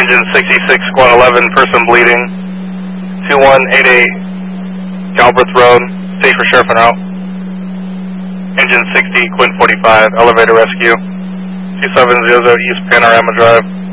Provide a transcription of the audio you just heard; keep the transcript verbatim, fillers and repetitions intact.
Engine sixty-six, squad eleven, person bleeding. two one eight eight, Galbraith Road, state for sheriff and out. Engine sixty, Quint forty-five, elevator rescue. two seven zero zero East Panorama Drive.